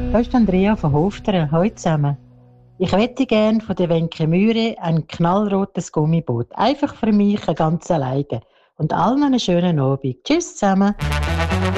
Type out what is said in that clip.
Da ist Andrea von Hofteren. Hallo zusammen. Ich hätte gerne von der Wenke Mühre ein knallrotes Gummiboot. Einfach für mich, ganz alleine. Und allen einen schönen Abend. Tschüss zusammen.